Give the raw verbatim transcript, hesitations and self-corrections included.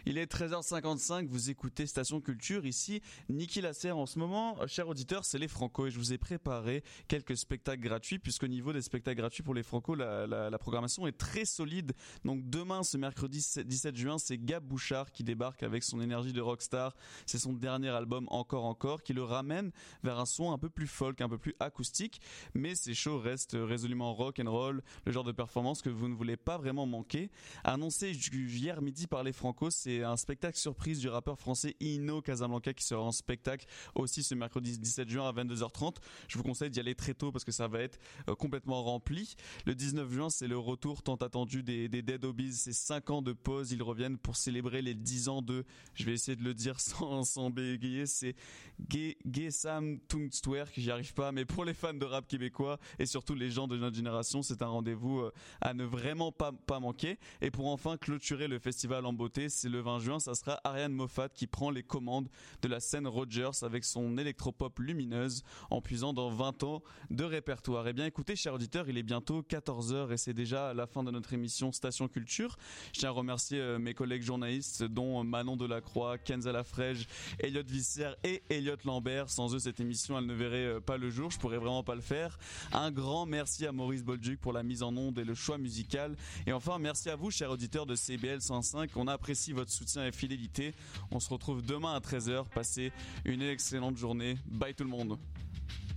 Il est treize heures cinquante-cinq, vous écoutez Station Culture, ici Niki Lasserre. En ce moment, chers auditeurs, c'est les Franco et je vous ai préparé quelques spectacles gratuits puisqu'au niveau des spectacles gratuits pour les Franco, la, la, la programmation est très solide. Donc demain, ce mercredi dix-sept juin, c'est Gab Bouchard qui débarque avec son énergie de rockstar. C'est son dernier album Encore Encore qui le ramène vers un son un peu plus folk, un peu plus acoustique, mais ces shows restent résolument rock and roll, le genre de performance que vous ne voulez pas vraiment manquer. Annoncé hier midi par les Franco, c'est un spectacle surprise du rappeur français Ino Casablanca qui sera en spectacle aussi ce mercredi dix-sept juin à vingt-deux heures trente. Je vous conseille d'y aller très tôt parce que ça va être euh, complètement rempli. Le dix-neuf juin, c'est le retour tant attendu des, des Dead Obies. C'est cinq ans de pause. Ils reviennent pour célébrer les dix ans de, je vais essayer de le dire sans, sans bégayer, c'est Gesam Tungstwerk, j'y arrive pas, mais pour les fans de rap québécois et surtout les gens de notre génération, c'est un rendez-vous euh, à ne vraiment pas, pas manquer. Et pour enfin clôturer le festival en beauté, c'est le vingt juin, ça sera Ariane Moffat qui prend les commandes de la scène Rogers avec son électropop lumineuse en puisant dans vingt ans de répertoire. Eh bien écoutez, chers auditeurs, il est bientôt quatorze heures et c'est déjà la fin de notre émission Station Culture. Je tiens à remercier euh, mes collègues journalistes dont Manon Delacroix, Kenza Lafrège, Elliot Visser et Elliot Lambert. Sans eux, cette émission, elle ne verrait euh, pas le jour. Je pourrais vraiment pas le faire. Un grand merci à Maurice Bolduc pour la mise en onde et le choix musical. Et enfin, merci à vous, chers auditeurs de C B L cent cinq. On apprécie votre soutien et fidélité. On se retrouve demain à treize heures. Passez une excellente journée. Bye tout le monde.